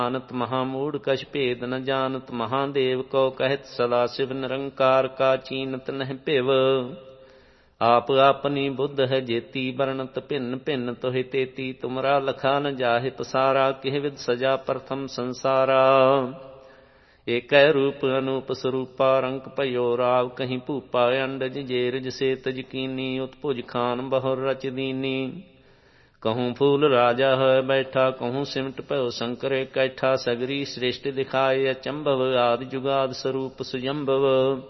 जानत महामूढ़ कछ भेद न जानत महादेव को कहत सदा शिव निरंकार का चीनत नह पिव आप अपनी बुद्ध है जेती बरनत भिन्न भिन्न तोहि तेती तुमरा लखा न जाहि पसारा किह विद सजा प्रथम संसारा एक रूप अनूप स्वरूपा रंक भयो राव कहीं भूपा अंडज जेरज से तज कीनी उत्पुज खान बहुर रच दीनी कहूँ फूल राजा है बैठा कहूँ सिमट पयो शंकर कैठा सगरी श्रेष्ठ दिखाए अचंभव आदि जुगाद स्वरूप सुजंभव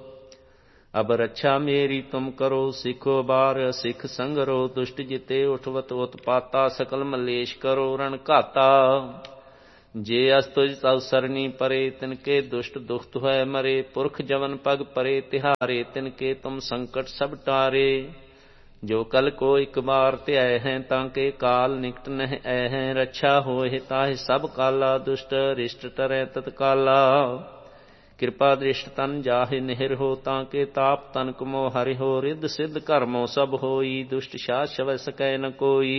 अब रक्षा मेरी तुम करो सिखो बार सिख संगरो दुष्ट जिते उठवत उत्पाता सकल मलेश करो रण घाता जे अस्तुज तव सरनी परे तिनके दुष्ट दुखत है मरे पुरख जवन पग परे तिहारे तिनके तुम संकट सब टारे जो कल को एक बार त्याय हैं ताके काल निकट नह ऐ हैं रक्षा होए ताहि सब काला दुष्ट रिष्ट टरै तत्काला कृपा दृष्ट तन जाहि निहिर हो ताके ताप तन कुमो हरि हो रिद्ध सिद्ध कर्मो सब होई दुष्ट शास शव सकै न कोई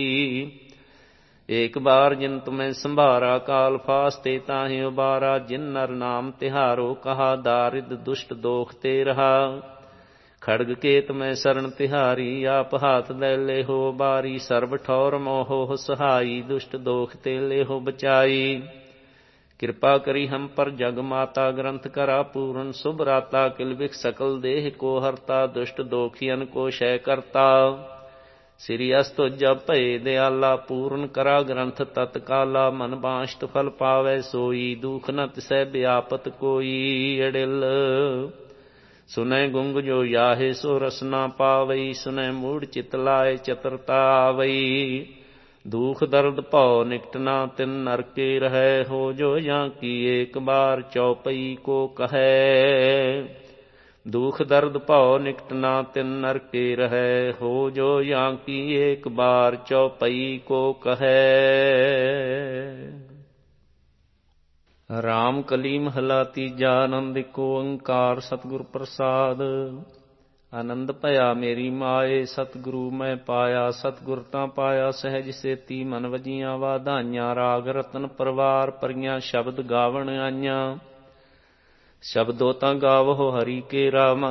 एक बार जिन तुम्हें संभारा काल फास्ते ताहि उबारा जिन नर नाम तिहारो कहा दारिद दुष्ट दोख ते रहा खड़ग केत में शरण तिहारी आप हाथ दे ले हो बारी सर्व ठौर मोहो सहाई दुष्ट दोख ते ले हो बचाई कृपा करी हम पर जग माता ग्रंथ करा पूरन शुभ राता किलबिक सकल देह को हरता दुष्ट दोखियन को शय करता श्री अस्तु जब भय दयाला पूर्ण करा ग्रंथ तत्काला मन बांष्ट फल पावै सोई दुख न तिसै व्यापत कोई अडिल सुनै गुंग जो याहे सो रसना पावई सुनै मूढ़ चित लाए चतुरता आवई दुख दर्द भौ निकट ना तिन नरके रहै हो जो यहाँ की एक बार चौपई को कहे दुख दर्द भौ निकट ना तिन नरके रहै हो जो यहाँ की एक बार चौपई को कहे। राम कली महला तीजा आनंद को ओंकार सतगुर प्रसाद आनंद भया मेरी माए सतगुरु मैं पाया सतगुर ता पाया सहज सेती मन वजियां वाधाइयां राग रतन परवार परियां शब्द गावण आइयां शब्दों ता गावो हरि के राम